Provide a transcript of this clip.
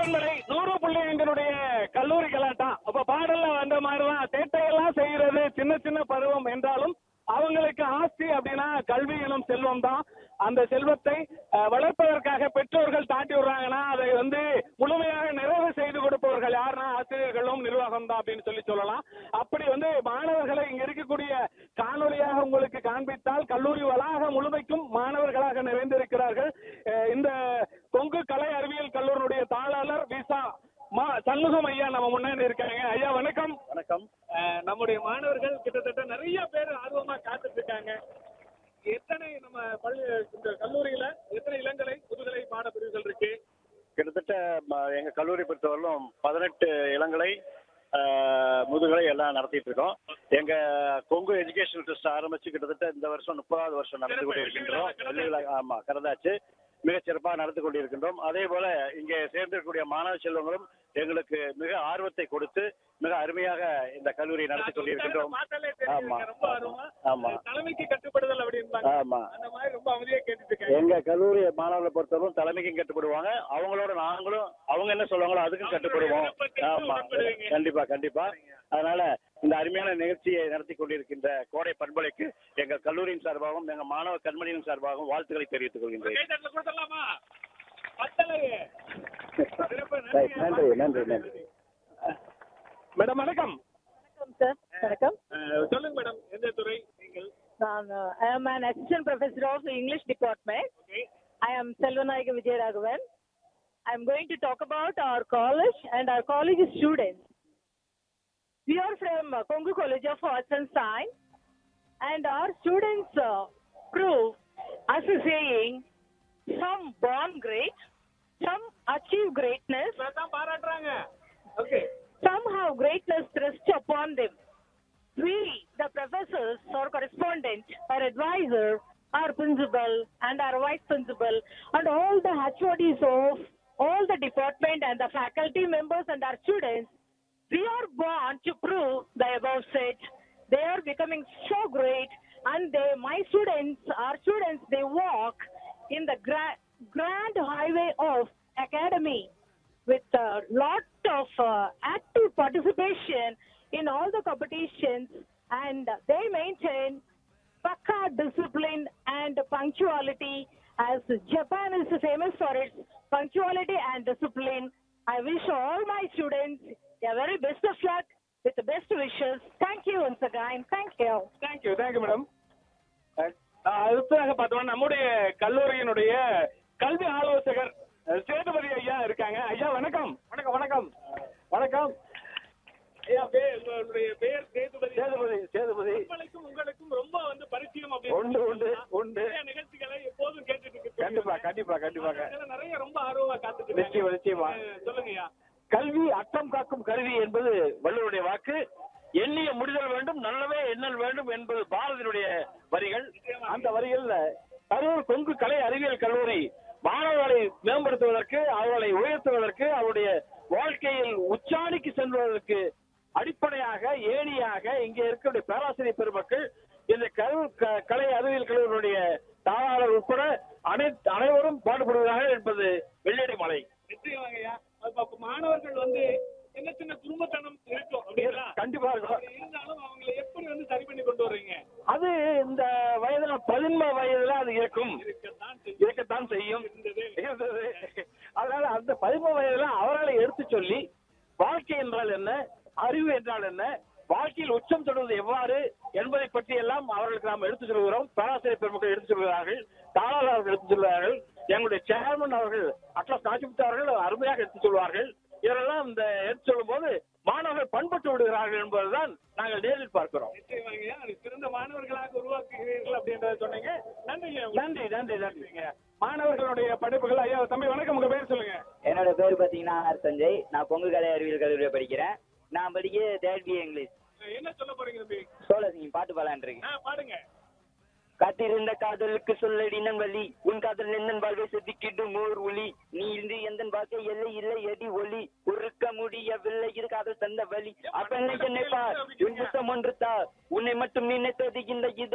பண்பலை 100.5 கல்லூரி கலாட்டா. அப்ப பாடல்ல வந்த மாதிரிதான் சேட்டையெல்லாம் செய்யறது சின்ன சின்ன பருவம் என்றாலும் அவங்களுக்கு ஆஸ்தி அப்படின்னா கல்வி எனும் செல்வம் தான். அந்த செல்வத்தை வளர்ப்பதற்காக பெற்றோர்கள் தாட்டி விடுறாங்கன்னா அதை முழுமையாக நிறைவு செய்து கொடுப்பவர்கள் யாருன்னா ஆசிரியர்களும் நிர்வாகம் தான் அப்படின்னு சொல்லலாம். அப்படி மாணவர்களை இங்க இருக்கக்கூடிய காணொலியாக உங்களுக்கு காண்பித்தால் கல்லூரி வளாகம் முழுமைக்கும் மாணவர்களாக நிறைந்திருக்கிறார்கள். இந்த கொங்கு கலை அறிவியல் கல்லூரியுடைய தாளாளர் விசா சண்முகம் ஐயா நம்ம முன்னாடி இருக்காங்க. ஐயா வணக்கம். வணக்கம். நம்முடைய மாணவர்கள் கிட்டத்தட்ட நிறைய பேர் ஆர்வமா காத்துட்டு இருக்காங்க. எத்தனை நம்ம இந்த கல்லூரியில எத்தனை இளங்கலை முதுகலை பாடப்பிரிவுகள் இருக்கு? கிட்டத்தட்ட எங்க கல்லூரி பொறுத்தவரையிலும் 18 இளங்கலை முதுகலை எல்லாம் நடத்திட்டு இருக்கோம். எங்க கொங்கு எஜுகேஷன் ட்ரஸ்ட் ஆரம்பிச்சு கிட்டத்தட்ட இந்த வருஷம் 30வது வருஷம் நடத்தி கொண்டிருக்கின்றோம். ஆமா, கரதாச்சு மிகச் சிறப்பாக நடந்து கொண்டிருக்கின்றோம். அதே போல இங்கே சேர்ந்திருக்கக்கூடிய மாணவ செல்வங்களும் எங்களுக்கு மிக ஆர்வத்தை கொடுத்து மிக அருமையாக இந்த கல்லூரியை நடத்தி கொண்டிருக்கின்றோம். ஆமா ஆமா, தலைமைக்கு கட்டுப்படுதல் அப்படின்னு ஆமா, அந்த மாதிரி ரொம்ப அமைதியா கேட்டுட்டு இருக்கேன். எங்க கல்லூரி மாணவர்களை பொறுத்தவரைக்கும் தலைமைக்கும் கட்டுப்படுவாங்க, அவங்களோட நாங்களும் அவங்க என்ன சொல்லுவாங்களோ அதுக்கும் கட்டுப்படுவோம். ஆமா, கண்டிப்பா கண்டிப்பா. அதனால இந்த அருமையான நிகழ்ச்சியை நடத்தி கொண்டிருக்கின்ற கோடை பண்பலைக்கு எங்கள் கல்லூரியின் சார்பாகவும் எங்க மாணவ கண்மணியின் சார்பாகவும் வாழ்த்துக்களை தெரிவித்துக் கொள்கின்றேன். நன்றி நன்றி நன்றி. மேடம் வணக்கம். வணக்கம் சார். வணக்கம். சொல்லுங்க மேடம், எந்த துறை நீங்கள்? நான் I am an assistant professor of English department. Okay. I am Selvanayaka Vijayaraghavan. I am going to talk about our college and our college students. We are from Kongu College of Arts and Science, and our students prove as a saying, some born great, some achieve greatness, Okay. some have greatness thrust upon them. We, the professors, our correspondent, our advisor, our principal, and our vice principal, and all the HODs of all the department and the faculty members and our students, we are born to prove the above said. They are becoming so great, and my students, our students, they walk in the grand highway of academy with a lot of active participation in all the competitions, and they maintain Pakka discipline and punctuality, as Japan is famous for its punctuality and discipline. I wish all my students the very best of luck with the best wishes. Thank you once again. Thank you. Thank you madam. அடுத்ததாக பார்த்தோம்னா நம்முடைய கல்லூரியினுடைய கல்வி ஆலோசகர் சேதுபதி ஐயா இருக்காங்க. ஐயா வணக்கம். வணக்கம் வணக்கம் வணக்கம். ஐயா உங்களுடைய பேர் சேதுபதி. சேதுபதி. உங்களுக்கும் ரொம்ப பரிச்சயம் உண்டு உண்டு உண்டு. நிகழ்ச்சிகளை எப்போதும் கேட்டுட்டு இருக்கு. கண்டிப்பா கண்டிப்பா கண்டிப்பாக. நிறைய ரொம்ப ஆர்வமா காத்துட்டு. நிச்சயமா நிச்சயமா. சொல்லுங்க ஐயா. கல்வி அக்கம் காக்கும் கருவி என்பது வள்ளுவருடைய வாக்கு. எண்ணிய முடிதல் வேண்டும், நல்லவே எண்ணல் வேண்டும் என்பது பாரதியுடைய வரிகள். அந்த வரிகள்ல கரூர் கொங்கு கலை அறிவியல் கல்லூரி மாணவர்களை மேம்படுத்துவதற்கு, அவர்களை உயர்த்துவதற்கு, அவருடைய வாழ்க்கையில் உச்சாணிக்கு செல்வதற்கு அடிப்படையாக ஏணியாக இங்கே இருக்கக்கூடிய பேராசிரியர் பெருமக்கள், இந்த கலை அறிவியல் கல்லூரியுடைய தாளாளர் உட்பட அனைவரும் பாடுபடுகிறார்கள் என்பது வெள்ளடி மலை. நிச்சயமாங்கய்யா. மாணவர்கள் சின்ன சின்ன குடும்பத்தனம் இருக்கும் அப்படிங்களா? கண்டிப்பா இருக்கும். இருந்தாலும் அவங்களை எப்படி சரி பண்ணி கொண்டு வர்றீங்க? அது இந்த வயதுல 11 வயதுல அது இருக்கத்தான் செய்யும். அதனால அந்த 11 வயதுல அவர்களை எடுத்து சொல்லி வாழ்க்கை என்றால் என்ன, அறிவு என்றால் என்ன, வாழ்க்கையில் உச்சம் தொடுவது எவ்வாறு என்பதை பற்றி எல்லாம் அவர்களுக்கு நாம் எடுத்து சொல்கிறோம். பேராசிரியர் பெருமக்கள் எடுத்து சொல்கிறார்கள், தாளாளர்கள் எடுத்து சொல்கிறார்கள், எங்களுடைய சேர்மன் அவர்கள் அட்லஸ் நாச்சிமுத்து அவர்கள் அருமையாக எடுத்து சொல்வார்கள். இதெல்லாம் இந்த எடுத்து சொல்லும் போது மாணவர்கள் பண்பட்டு விடுகிறார்கள் என்பதுதான் நாங்கள் நேரில் பார்க்கிறோம். சிறந்த மாணவர்களாக உருவாக்குகிறீர்கள் அப்படின்றத சொன்னீங்க. நன்றி நன்றி நன்றி நன்றிங்க. மாணவர்களுடைய படிப்புகள். ஐயா தம்பி வணக்கம், உங்க பேர் சொல்லுங்க. என்னோட பேர் பாத்தீங்கன்னா சஞ்சய். நான் கொங்கு கலை அறிவியல் கல்லூரியில் படிக்கிறேன். நான் படிக்க தேர்ட் BA இங்கிலீஷ். என்ன சொல்ல போறீங்க தம்பி? சோழசிங்க பாட்டு பாடலான்றீங்க. பாடுங்க. காத்திருந்த காதலுக்கு சொல்லடி நன்வழி, உன் காதல் என்னன் வாழ்வை செதுக்கிடும் ஓர் ஒளி, நீ இன்று எந்த வாழ்க்கை எல்லை இல்லை எடி ஒளி, உருக்க முடியவில்லை இது காதல் தந்த வழி, அப்ப என்னை பார் உன் புத்தம் ஒன்று தா, உன்னை மட்டும் நினைத்தது இந்த இது